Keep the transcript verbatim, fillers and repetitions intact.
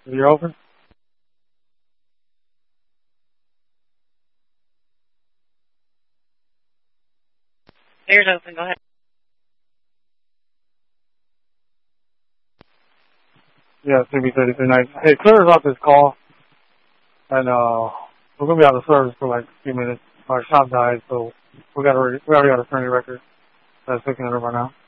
You're open? Clear's open. Go ahead. Yeah, C B thirty-three ninety. Hey, clear us off this call. And, uh, we're going to be out of service for like a few minutes. Our shop died, so we got already, we already got a friendly record that's looking at it right now.